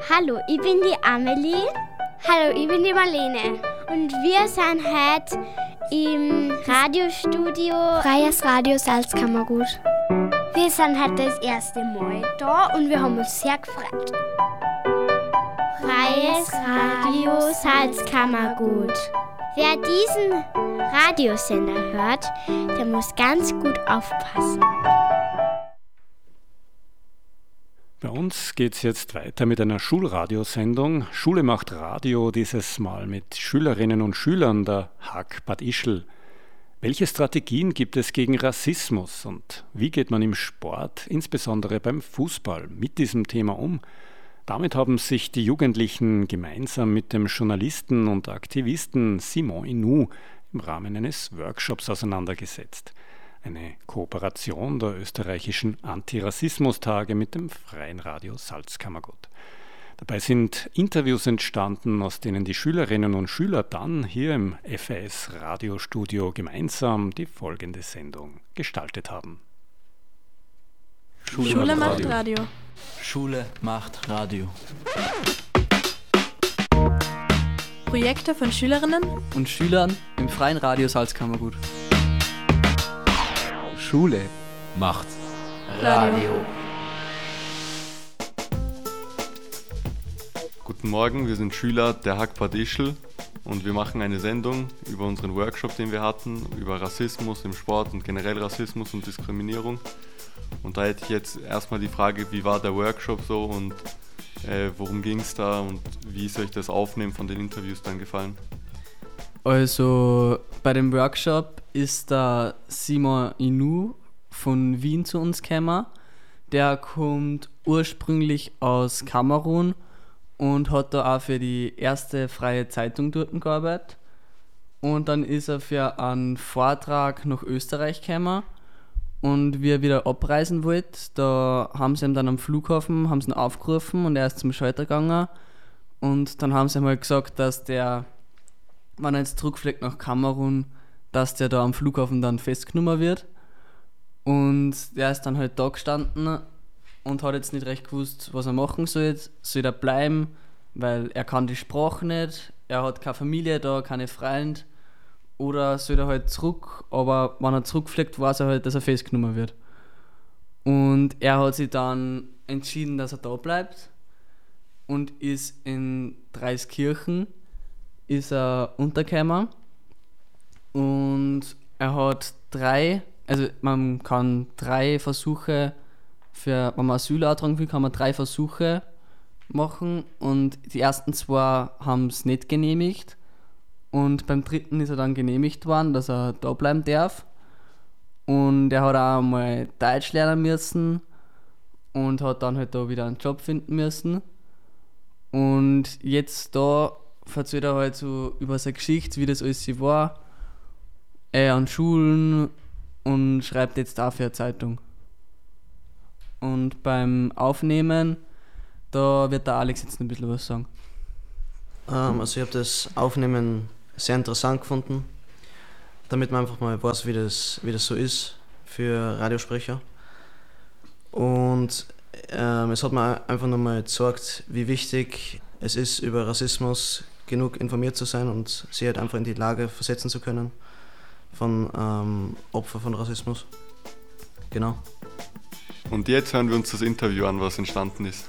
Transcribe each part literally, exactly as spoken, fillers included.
Hallo, ich bin die Amelie. Hallo, ich bin die Marlene. Und wir sind heute im Radiostudio Freies Radio Salzkammergut. Wir sind heute das erste Mal da und wir haben uns sehr gefreut. Freies Radio Salzkammergut. Wer diesen Radiosender hört, der muss ganz gut aufpassen. Bei uns geht es jetzt weiter mit einer Schulradiosendung. Schule macht Radio, dieses Mal mit Schülerinnen und Schülern der Haag Bad Ischl. Welche Strategien gibt es gegen Rassismus und wie geht man im Sport, insbesondere beim Fußball, mit diesem Thema um? Damit haben sich die Jugendlichen gemeinsam mit dem Journalisten und Aktivisten Simon Inou im Rahmen eines Workshops auseinandergesetzt. Eine Kooperation der österreichischen Antirassismus-Tage mit dem Freien Radio Salzkammergut. Dabei sind Interviews entstanden, aus denen die Schülerinnen und Schüler dann hier im F A S-Radiostudio gemeinsam die folgende Sendung gestaltet haben. Schule, Schule macht Radio. Radio. Schule macht Radio. Projekte von Schülerinnen und Schülern im Freien Radio Salzkammergut. Schule macht Radio. Radio. Guten Morgen, wir sind Schüler der Haag Bad Ischl und wir machen eine Sendung über unseren Workshop, den wir hatten, über Rassismus im Sport und generell Rassismus und Diskriminierung. Und da hätte ich jetzt erstmal die Frage, wie war der Workshop so und äh, worum ging es da und wie ist euch das Aufnehmen von den Interviews dann gefallen? Also bei dem Workshop ist der Simon Inou von Wien zu uns gekommen. Der kommt ursprünglich aus Kamerun und hat da auch für die erste freie Zeitung dort gearbeitet. Und dann ist er für einen Vortrag nach Österreich gekommen. Und wie er wieder abreisen wollte, da haben sie ihn dann am Flughafen haben sie ihn aufgerufen und er ist zum Schalter gegangen. Und dann haben sie ihm halt gesagt, dass der, wenn er jetzt zurückfliegt nach Kamerun, dass der da am Flughafen dann festgenommen wird. Und der ist dann halt da gestanden und hat jetzt nicht recht gewusst, was er machen soll. Soll er bleiben, weil er kann die Sprache nicht, er hat keine Familie da, keine Freunde. Oder soll er halt zurück, aber wenn er zurückfliegt, weiß er halt, dass er festgenommen wird. Und er hat sich dann entschieden, dass er da bleibt und ist in Dreiskirchen ist er untergekommen. Und er hat drei, also man kann drei Versuche, für, wenn man Asyl antragen will, kann man drei Versuche machen und die ersten zwei haben es nicht genehmigt. Und beim dritten ist er dann genehmigt worden, dass er da bleiben darf. Und er hat auch einmal Deutsch lernen müssen und hat dann halt da wieder einen Job finden müssen. Und jetzt da erzählt er halt so über seine Geschichte, wie das alles war, äh, an Schulen und schreibt jetzt auch für eine Zeitung. Und beim Aufnehmen, da wird der Alex jetzt ein bisschen was sagen. Ähm, also ich habe das Aufnehmen sehr interessant gefunden, damit man einfach mal weiß, wie das, wie das so ist für Radiosprecher. Und ähm, es hat mir einfach nochmal gezeigt, wie wichtig es ist, über Rassismus genug informiert zu sein und sich halt einfach in die Lage versetzen zu können von ähm, Opfern von Rassismus. Genau. Und jetzt hören wir uns das Interview an, was entstanden ist.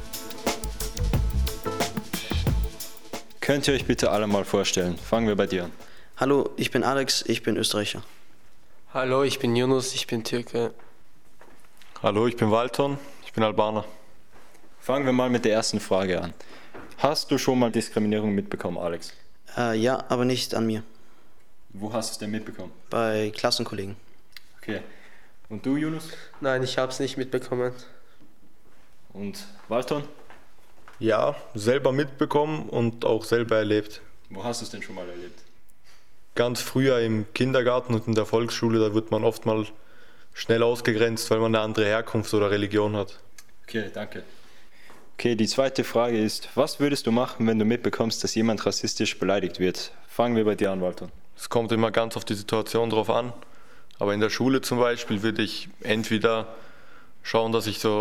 Könnt ihr euch bitte alle mal vorstellen? Fangen wir bei dir an. Hallo, ich bin Alex, ich bin Österreicher. Hallo, ich bin Yunus, ich bin Türke. Hallo, ich bin Walton, ich bin Albaner. Fangen wir mal mit der ersten Frage an. Hast du schon mal Diskriminierung mitbekommen, Alex? Äh, ja, aber nicht an mir. Wo hast du es denn mitbekommen? Bei Klassenkollegen. Okay. Und du, Yunus? Nein, ich habe es nicht mitbekommen. Und Walton? Ja, selber mitbekommen und auch selber erlebt. Wo hast du es denn schon mal erlebt? Ganz früher im Kindergarten und in der Volksschule, da wird man oft mal schnell ausgegrenzt, weil man eine andere Herkunft oder Religion hat. Okay, danke. Okay, die zweite Frage ist, was würdest du machen, wenn du mitbekommst, dass jemand rassistisch beleidigt wird? Fangen wir bei dir an, Walton. Es kommt immer ganz auf die Situation drauf an, aber in der Schule zum Beispiel würde ich entweder schauen, dass ich so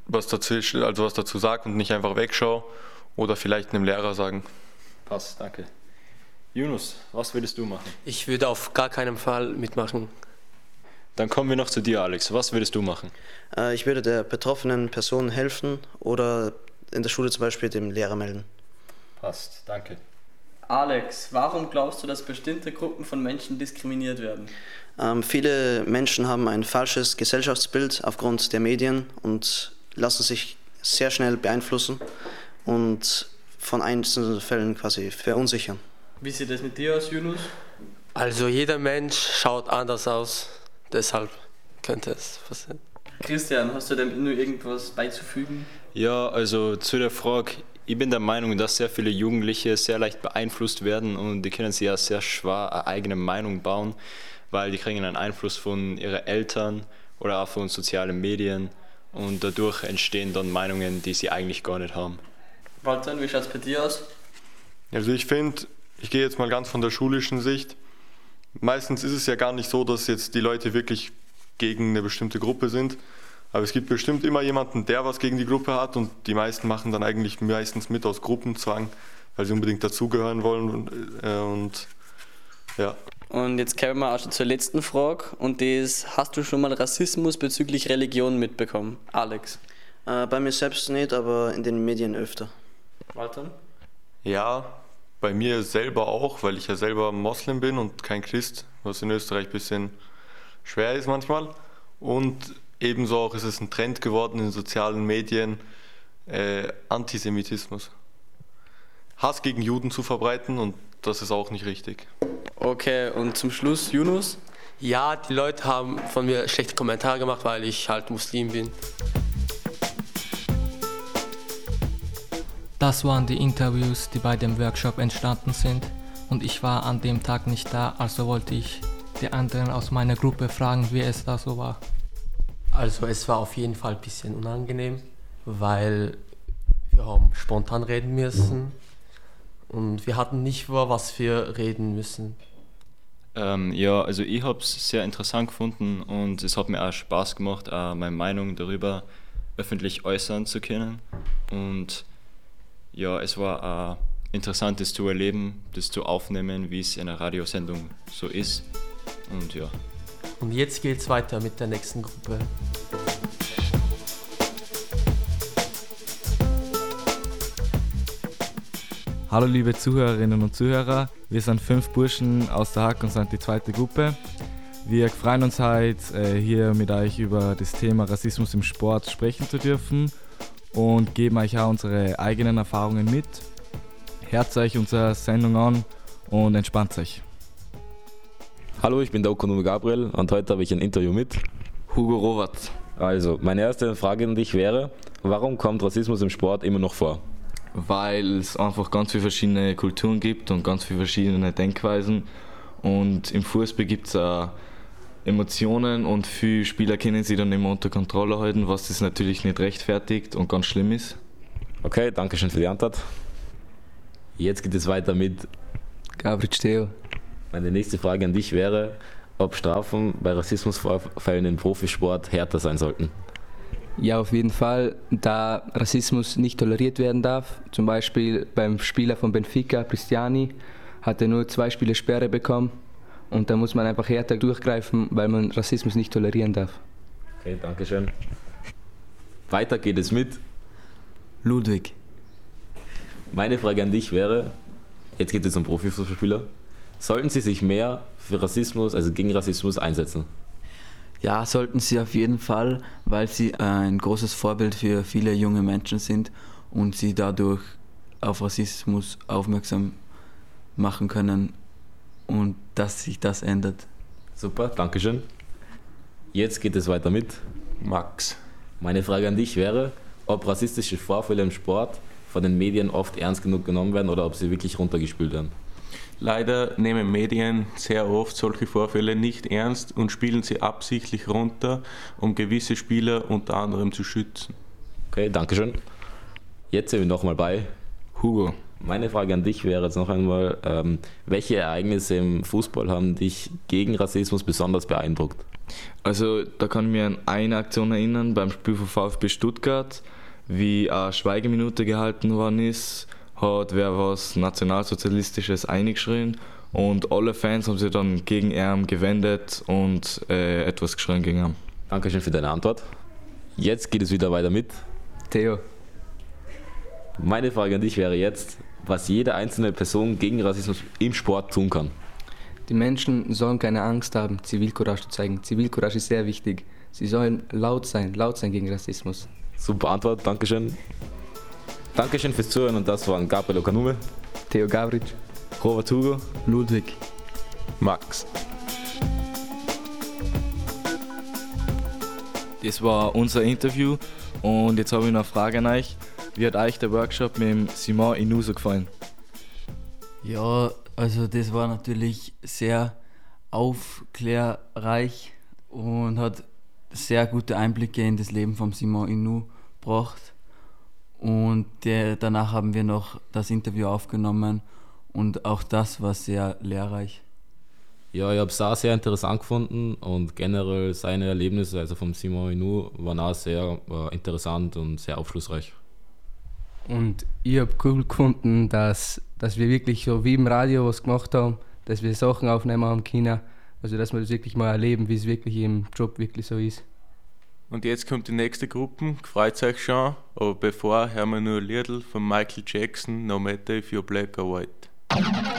was dazwischen, also was dazu sage und nicht einfach wegschaue oder vielleicht einem Lehrer sagen. Passt, danke. Yunus, was würdest du machen? Ich würde auf gar keinen Fall mitmachen. Dann kommen wir noch zu dir, Alex. Was würdest du machen? Äh, ich würde der betroffenen Person helfen oder in der Schule zum Beispiel dem Lehrer melden. Passt, danke. Alex, warum glaubst du, dass bestimmte Gruppen von Menschen diskriminiert werden? Ähm, viele Menschen haben ein falsches Gesellschaftsbild aufgrund der Medien und lassen sich sehr schnell beeinflussen und von einzelnen Fällen quasi verunsichern. Wie sieht das mit dir aus, Yunus? Also jeder Mensch schaut anders aus, deshalb könnte es passieren. Christian, hast du dem nur irgendwas beizufügen? Ja, also zu der Frage, ich bin der Meinung, dass sehr viele Jugendliche sehr leicht beeinflusst werden und die können sich ja sehr schwer eine eigene Meinung bauen, weil die kriegen einen Einfluss von ihren Eltern oder auch von sozialen Medien und dadurch entstehen dann Meinungen, die sie eigentlich gar nicht haben. Walter, wie schaut es bei dir aus? Also ich finde, ich gehe jetzt mal ganz von der schulischen Sicht. Meistens ist es ja gar nicht so, dass jetzt die Leute wirklich gegen eine bestimmte Gruppe sind. Aber es gibt bestimmt immer jemanden, der was gegen die Gruppe hat und die meisten machen dann eigentlich meistens mit aus Gruppenzwang, weil sie unbedingt dazugehören wollen und, äh, und ja. Und jetzt kommen wir auch schon zur letzten Frage und die ist, hast du schon mal Rassismus bezüglich Religion mitbekommen? Alex? Äh, bei mir selbst nicht, aber in den Medien öfter. Walter? Ja, bei mir selber auch, weil ich ja selber Moslem bin und kein Christ, was in Österreich ein bisschen schwer ist manchmal. Und ebenso auch ist es ein Trend geworden in sozialen Medien, äh, Antisemitismus. Hass gegen Juden zu verbreiten und das ist auch nicht richtig. Okay, und zum Schluss, Yunus? Ja, die Leute haben von mir schlechte Kommentare gemacht, weil ich halt Muslim bin. Das waren die Interviews, die bei dem Workshop entstanden sind und ich war an dem Tag nicht da, also wollte ich die anderen aus meiner Gruppe fragen, wie es da so war. Also es war auf jeden Fall ein bisschen unangenehm, weil wir haben spontan reden müssen und wir hatten nicht vor, was wir reden müssen. Ähm, ja, also ich habe es sehr interessant gefunden und es hat mir auch Spaß gemacht, auch meine Meinung darüber öffentlich äußern zu können. Und ja, es war auch interessant, das zu erleben, das zu aufnehmen, wie es in einer Radiosendung so ist. Und ja. Und jetzt geht's weiter mit der nächsten Gruppe. Hallo liebe Zuhörerinnen und Zuhörer, wir sind fünf Burschen aus der Hack und sind die zweite Gruppe. Wir freuen uns heute, hier mit euch über das Thema Rassismus im Sport sprechen zu dürfen und geben euch auch unsere eigenen Erfahrungen mit. Hört euch unsere Sendung an und entspannt euch. Hallo, ich bin der Ökonom Gabriel und heute habe ich ein Interview mit Hugo Robert. Also, meine erste Frage an dich wäre, warum kommt Rassismus im Sport immer noch vor? Weil es einfach ganz viele verschiedene Kulturen gibt und ganz viele verschiedene Denkweisen und im Fußball gibt es auch Emotionen und viele Spieler können sie dann immer unter Kontrolle halten, was das natürlich nicht rechtfertigt und ganz schlimm ist. Okay, danke schön für die Antwort. Jetzt geht es weiter mit Gabriel Steo. Meine nächste Frage an dich wäre, ob Strafen bei Rassismusvorfällen im Profisport härter sein sollten. Ja, auf jeden Fall, da Rassismus nicht toleriert werden darf. Zum Beispiel beim Spieler von Benfica, Cristiani, hat er nur zwei Spiele Sperre bekommen. Und da muss man einfach härter durchgreifen, weil man Rassismus nicht tolerieren darf. Okay, danke schön. Weiter geht es mit Ludwig. Meine Frage an dich wäre, jetzt geht es um Profifußballspieler, sollten sie sich mehr für Rassismus, also gegen Rassismus einsetzen? Ja, sollten sie auf jeden Fall, weil sie ein großes Vorbild für viele junge Menschen sind und sie dadurch auf Rassismus aufmerksam machen können und dass sich das ändert. Super, danke schön. Jetzt geht es weiter mit Max. Meine Frage an dich wäre, ob rassistische Vorfälle im Sport von den Medien oft ernst genug genommen werden oder ob sie wirklich runtergespült werden. Leider nehmen Medien sehr oft solche Vorfälle nicht ernst und spielen sie absichtlich runter, um gewisse Spieler unter anderem zu schützen. Okay, danke schön. Jetzt sind wir nochmal bei Hugo. Meine Frage an dich wäre jetzt noch einmal, ähm, welche Ereignisse im Fußball haben dich gegen Rassismus besonders beeindruckt? Also da kann ich mich an eine Aktion erinnern beim Spiel von VfB Stuttgart, wie eine Schweigeminute gehalten worden ist, hat wer was Nationalsozialistisches eingeschrien und alle Fans haben sich dann gegen ihn gewendet und äh, etwas geschrien gegen ihn. Dankeschön für deine Antwort. Jetzt geht es wieder weiter mit Theo. Meine Frage an dich wäre jetzt, was jede einzelne Person gegen Rassismus im Sport tun kann. Die Menschen sollen keine Angst haben, Zivilcourage zu zeigen. Zivilcourage ist sehr wichtig. Sie sollen laut sein, laut sein gegen Rassismus. Super Antwort, Dankeschön. Dankeschön fürs Zuhören und das waren Gabriel Okanume, Theo Gavric, Robert Hugo, Ludwig, Max. Das war unser Interview und jetzt habe ich noch eine Frage an euch. Wie hat euch der Workshop mit dem Simon Inu so gefallen? Ja, also das war natürlich sehr aufklärreich und hat sehr gute Einblicke in das Leben von Simon Inu gebracht. Und der, danach haben wir noch das Interview aufgenommen und auch das war sehr lehrreich. Ja, ich habe es auch sehr interessant gefunden und generell seine Erlebnisse, also vom Simon Inu, waren auch sehr äh, interessant und sehr aufschlussreich. Und ich habe cool gefunden, dass, dass wir wirklich so wie im Radio was gemacht haben, dass wir Sachen aufnehmen haben können, also dass wir das wirklich mal erleben, wie es wirklich im Job wirklich so ist. Und jetzt kommt die nächste Gruppe, freut euch schon, aber bevor hören wir nur ein Liedl von Michael Jackson, No Matter If You're Black or White.